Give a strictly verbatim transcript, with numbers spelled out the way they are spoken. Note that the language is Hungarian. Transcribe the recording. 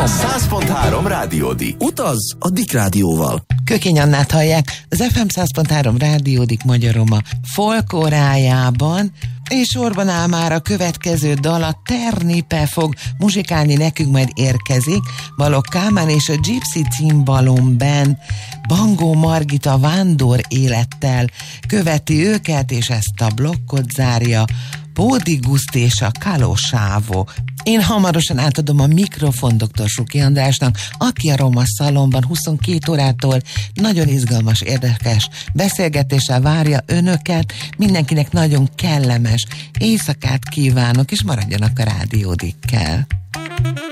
száz pont három Rádiódik. Utaz a Dick Rádióval. Kökény Annát hallják, az ef em száz pont három Rádiódik magyarom a folk órájában, és sorban áll már a következő dal, a Ternipe fog muzsikálni nekünk, majd érkezik. Balogh Kálmán és a Gypsy Cimbalom Band Bangó Margita vándor élettel követi őket, és ezt a blokkot zárja Bódi Guszt és a Kalo Sávó. Én hamarosan átadom a mikrofon doktor Suki Andrásnak, aki a Roma Szalonban huszonkét órától nagyon izgalmas, érdekes beszélgetéssel várja önöket. Mindenkinek nagyon kellemes éjszakát kívánok, és maradjanak a Rádiódikkel.